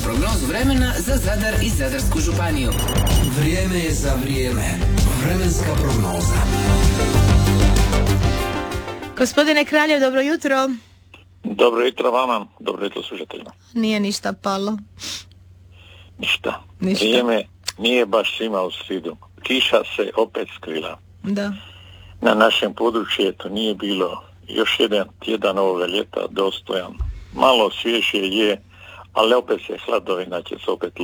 prognozu vremena za Zadar i Zadarsku županiju. Vrijeme je za vrijeme. Vremenska prognoza. Gospodine Kraljev, dobro jutro. Dobro jutro vama, dobro jutro slušateljima. Nije ništa palo. Ništa. Ništa. Vrijeme nije baš svima u sridu. Kiša se opet skrila. Da. Na našem području to nije bilo još jedan tjedan ovoga ljeta dostojan. Malo svježije je, ali opet se hladovina će se opet